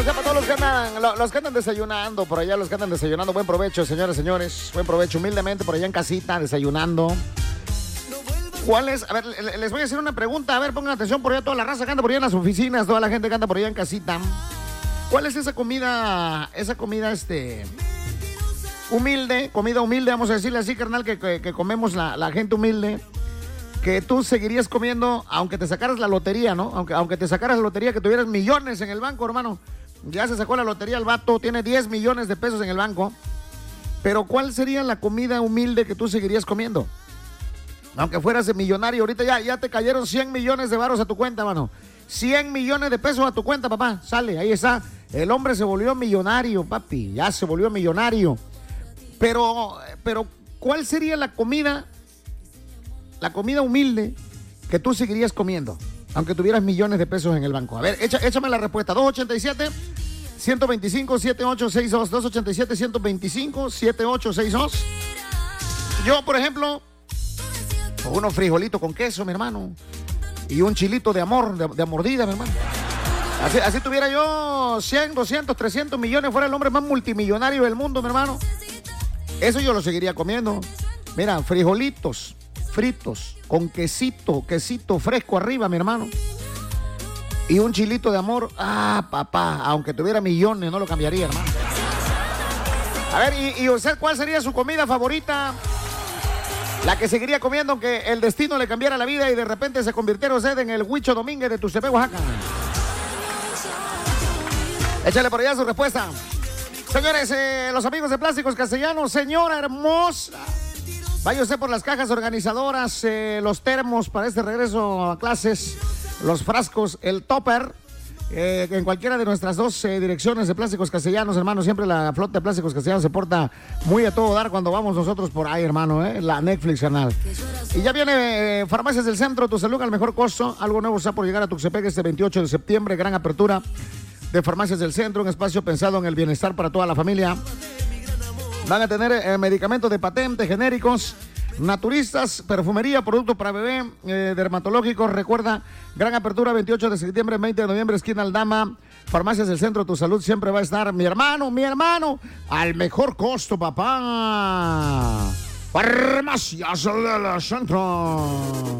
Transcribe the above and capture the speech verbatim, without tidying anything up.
o sea, para todos los que andan, lo- los que andan desayunando, por allá, los que andan desayunando, buen provecho, señores, señores, buen provecho, humildemente, por allá en casita, desayunando. ¿Cuál es? A ver, le- les voy a hacer una pregunta, a ver, pongan atención por allá, toda la raza que anda por allá en las oficinas, toda la gente que anda por allá en casita. ¿Cuál es esa comida, esa comida, este, humilde, comida humilde, vamos a decirle así, carnal, que, que, que comemos la, la gente humilde, que tú seguirías comiendo aunque te sacaras la lotería, ¿no? Aunque, aunque te sacaras la lotería, que tuvieras millones en el banco, hermano. Ya se sacó la lotería el vato, tiene diez millones de pesos en el banco. Pero ¿cuál sería la comida humilde que tú seguirías comiendo? Aunque fueras millonario, ahorita ya, ya te cayeron cien millones de varos a tu cuenta, mano. cien millones de pesos a tu cuenta, papá. Sale, ahí está. El hombre se volvió millonario, papi. Ya se volvió millonario. Pero, pero, ¿cuál sería la comida, la comida humilde que tú seguirías comiendo? Aunque tuvieras millones de pesos en el banco. A ver, echa, échame la respuesta. dos ochenta y siete, ciento veinticinco, setenta y ocho sesenta y dos. dos ochenta y siete, ciento veinticinco, setenta y ocho sesenta y dos. Yo, por ejemplo, unos frijolitos con queso, mi hermano. Y un chilito de amor, de, de mordida, mi hermano. Así, así tuviera yo cien, doscientos, trescientos millones, fuera el hombre más multimillonario del mundo, mi hermano. Eso yo lo seguiría comiendo. Mira, frijolitos fritos con quesito, quesito fresco arriba, mi hermano. Y un chilito de amor. Ah, papá, aunque tuviera millones, no lo cambiaría, hermano. A ver, ¿y, y usted cuál sería su comida favorita? La que seguiría comiendo aunque el destino le cambiara la vida y de repente se convirtiera usted en el Huicho Domínguez de Tuxtepec, Oaxaca. Échale por allá su respuesta. Señores, eh, los amigos de Plásticos Castellanos, señora hermosa. Vaya usted por las cajas organizadoras, eh, los termos para este regreso a clases, los frascos, el topper. Eh, en cualquiera de nuestras dos eh, direcciones de Plásticos Castellanos, hermano, siempre la flota de Plásticos Castellanos se porta muy a todo dar cuando vamos nosotros por ahí, hermano, eh, la Netflix canal. Y ya viene eh, Farmacias del Centro, tu salud al mejor costo. Algo nuevo está por llegar a Tuxtepec este veintiocho de septiembre, gran apertura de Farmacias del Centro, un espacio pensado en el bienestar para toda la familia. Van a tener eh, medicamentos de patente, genéricos, naturistas, perfumería, productos para bebé, eh, dermatológicos. Recuerda, gran apertura veintiocho de septiembre, veinte de noviembre, esquina Aldama. Farmacias del Centro, tu salud siempre va a estar, mi hermano, mi hermano, al mejor costo, papá. Farmacias del Centro.